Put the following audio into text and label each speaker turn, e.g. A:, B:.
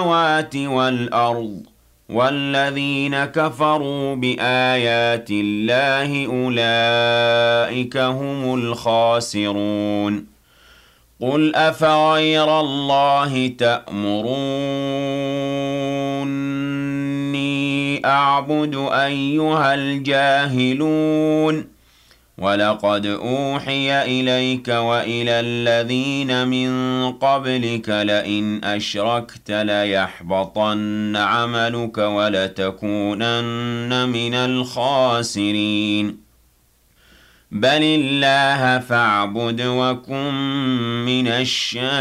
A: السماوات والأرض والذين كفروا بآيات الله أولئك هم الخاسرون قل أفغير الله تأمروني أعبد أيها الجاهلون ولقد أوحي إليك وإلى الذين من قبلك لئن أشركت ليحبطن عملك ولتكونن من الخاسرين بل الله فاعبد وكن من الشاكرين